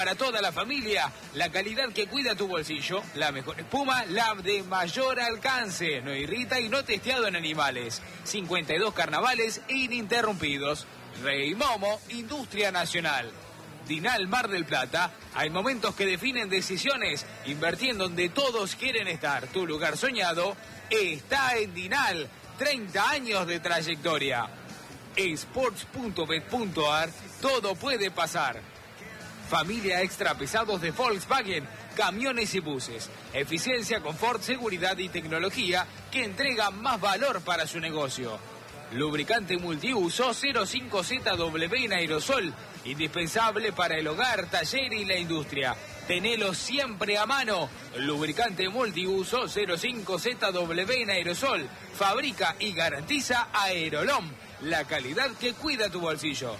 Para toda la familia, la calidad que cuida tu bolsillo, la mejor espuma, la de mayor alcance, no irrita y no testeado en animales. 52 carnavales ininterrumpidos. Rey Momo, Industria Nacional. Dinal Mar del Plata, hay momentos que definen decisiones, invertir en donde todos quieren estar. Tu lugar soñado está en Dinal, 30 años de trayectoria. Sports.bet.ar, todo puede pasar. Familia extra pesados de Volkswagen, camiones y buses. Eficiencia, confort, seguridad y tecnología que entregan más valor para su negocio. Lubricante multiuso 05ZW en aerosol, indispensable para el hogar, taller y la industria. Tenelo siempre a mano. Lubricante multiuso 05ZW en aerosol. Fabrica y garantiza Aerolom, la calidad que cuida tu bolsillo.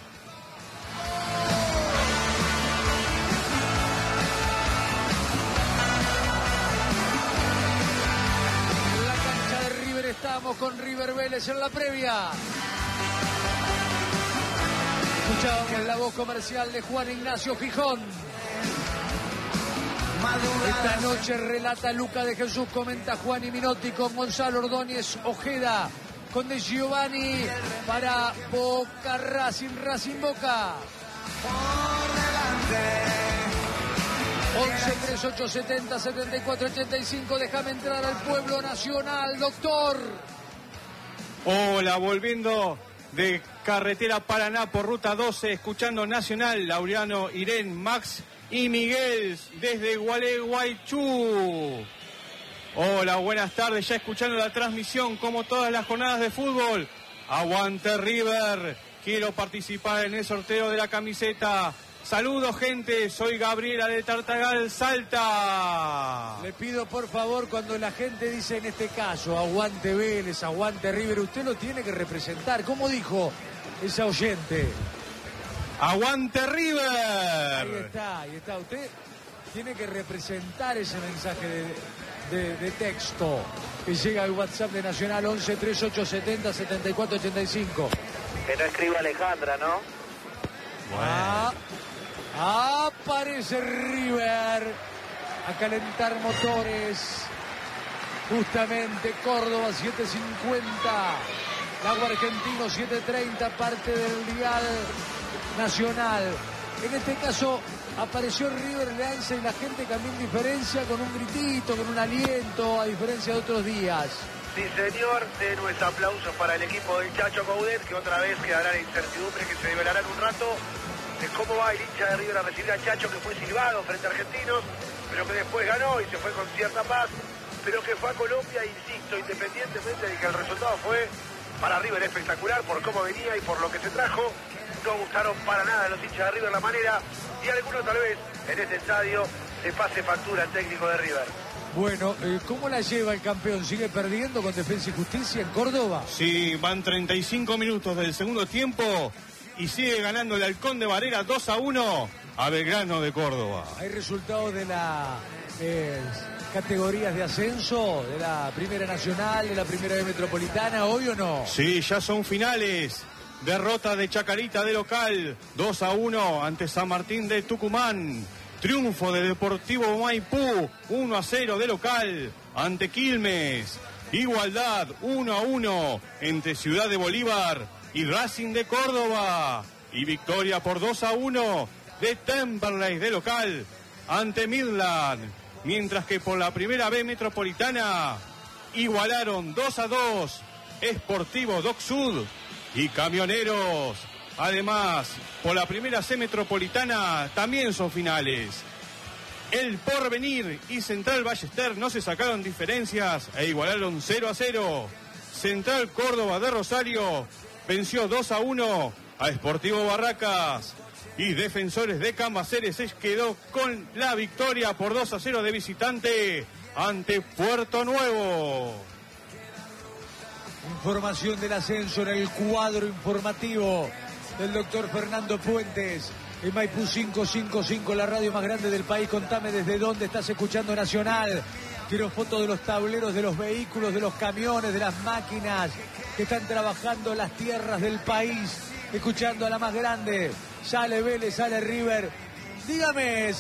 Estamos con River Vélez en la previa. Escuchábamos la voz comercial de Juan Ignacio Gijón. Esta noche relata Luca de Jesús, comenta Juan y Minotti con Gonzalo Ordóñez Ojeda, con De Giovanni para Boca Racing, Racing Boca. 11-3870-7485, déjame entrar al pueblo nacional, doctor. Hola, volviendo de carretera Paraná por ruta 12, escuchando Nacional, Laureano, Irene, Max y Miguel desde Gualeguaychú. Hola, buenas tardes, ya escuchando la transmisión como todas las jornadas de fútbol. Aguante River, quiero participar en el sorteo de la camiseta. Saludos, gente, soy Gabriela de Tartagal, Salta. Le pido, por favor, cuando la gente dice en este caso, aguante Vélez, aguante River, usted lo tiene que representar. ¿Cómo dijo esa oyente? ¡Aguante River! Ahí está. Usted tiene que representar ese mensaje de texto que llega al WhatsApp de Nacional 11-3870-7485. Que no escriba Alejandra, ¿no? Bueno. Aparece River a calentar motores. Justamente Córdoba 750, Lago Argentino 730, parte del dial nacional. En este caso apareció River Leanza y la gente cambió indiferencia con un gritito, con un aliento, a diferencia de otros días. Sí, señor, nuestro aplauso para el equipo del Chacho Coudet, que otra vez quedará en incertidumbre, que se develará en un rato de cómo va el hincha de River a recibir al Chacho, que fue silbado frente a Argentinos, pero que después ganó y se fue con cierta paz, pero que fue a Colombia, insisto, independientemente de que el resultado fue para River espectacular por cómo venía y por lo que se trajo. No gustaron para nada los hinchas de River la manera, y alguno tal vez en este estadio le pase factura al técnico de River. Bueno, ¿cómo la lleva el campeón? ¿Sigue perdiendo con Defensa y Justicia en Córdoba? Sí, van 35 minutos del segundo tiempo y sigue ganando el Halcón de Varela 2-1 a Belgrano de Córdoba. ¿Hay resultados de las categorías de ascenso, de la Primera Nacional, de la Primera B Metropolitana, hoy o no? Sí, ya son finales. Derrota de Chacarita de local, 2-1 ante San Martín de Tucumán. Triunfo de Deportivo Maipú, 1-0 de local ante Quilmes. Igualdad, 1-1 entre Ciudad de Bolívar y Racing de Córdoba. Y victoria por 2-1 de Temperley de local ante Midland. Mientras que por la Primera B Metropolitana igualaron 2-2 Sportivo Doc Sud y Camioneros. Además, por la Primera C Metropolitana también son finales. El Porvenir y Central Ballester no se sacaron diferencias e igualaron 0-0. Central Córdoba de Rosario venció 2-1 a Sportivo Barracas. Y Defensores de Cambaceres se quedó con la victoria por 2-0 de visitante ante Puerto Nuevo. Información del ascenso en el cuadro informativo del doctor Fernando Puentes. En Maipú 555, la radio más grande del país. Contame desde dónde estás escuchando Nacional. Quiero fotos de los tableros, de los vehículos, de los camiones, de las máquinas que están trabajando las tierras del país, escuchando a la más grande. Sale Vélez, sale River. dígame,